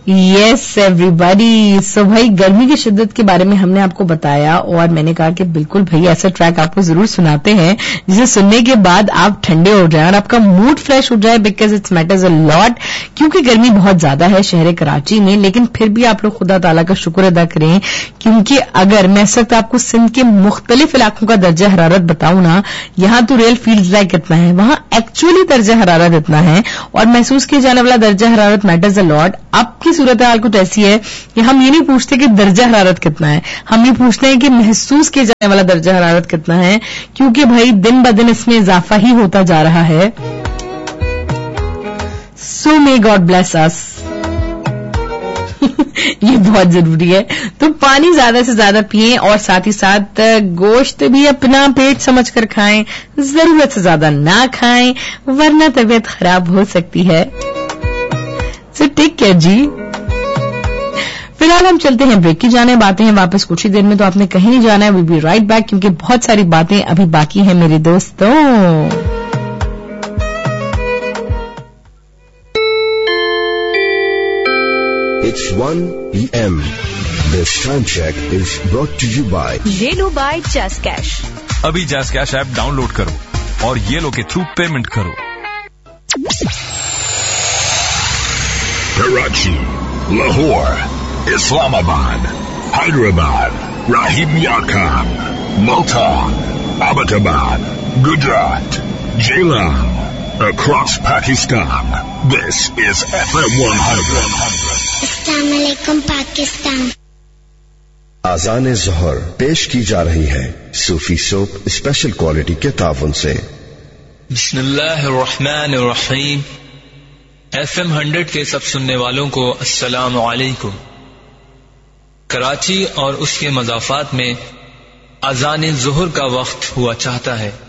یس everybody. سو بھائی گرمی کی شدت کے بارے میں ہم نے آپ کو بتایا اور میں نے کہا کہ بالکل بھائی ایسا ٹریک آپ کو ضرور سناتے ہیں جسے سننے کے بعد آپ ٹھنڈے ہو جائیں اور آپ کا موڈ فریش ہو جائے, بیکاز اٹس میٹرز اے لاٹ. کیونکہ گرمی بہت زیادہ ہے شہر کراچی میں, لیکن پھر بھی آپ لوگ خدا تعالیٰ کا شکر ادا کریں, کیونکہ اگر میں اس وقت آپ کو سندھ کے مختلف علاقوں کا درجہ حرارت بتاؤں نا, یہاں تو ریئل فیلز لائک اتنا ہے, وہاں ایکچولی درجہ حرارت اتنا ہے اور محسوس کیا جانے والا درجہ حرارت میٹرز اے لاٹ. اب کی صورتحال کچھ ایسی ہے کہ ہم یہ نہیں پوچھتے کہ درجہ حرارت کتنا ہے, ہم یہ پوچھتے ہیں کہ محسوس کیا جانے والا درجہ حرارت کتنا ہے, کیونکہ بھائی دن بدن اس میں اضافہ ہی ہوتا جا رہا ہے. سو مے گاڈ بلیس اس. یہ بہت ضروری ہے. تو پانی زیادہ سے زیادہ پئیں اور ساتھ ہی ساتھ گوشت بھی اپنا پیٹ سمجھ کر کھائیں, ضرورت سے زیادہ نہ کھائیں ورنہ طبیعت خراب ہو سکتی ہے. سو ٹیک کیئر جی. فی الحال ہم چلتے ہیں بریک کی جانب, آتے ہیں واپس کچھ ہی دیر میں, تو آپ نے کہیں نہیں جانا ہے. ویل بی رائٹ بیک, کیونکہ بہت ساری باتیں ابھی باقی ہیں میرے دوستوں. It's 1 PM. This time check is brought to you by Lenu by Just Cash. ابھی Just Cash app down load کرو اور یہ لو کے تھرو پیمنٹ کرو. Karachi, Lahore, Islamabad, Hyderabad, Rahim Yarkhan, Multan, Abbottabad, Gujarat, Jailam, across Pakistan. This is FM 100. السلام علیکم پاکستان. آذان ظہر پیش کی جا رہی ہے صوفی سوپ اسپیشل کوالٹی کے تعاون سے. بسم اللہ الرحمن الرحیم. FM 100 کے سب سننے والوں کو السلام علیکم. کراچی اور اس کے مضافات میں اذان ظہر کا وقت ہوا چاہتا ہے.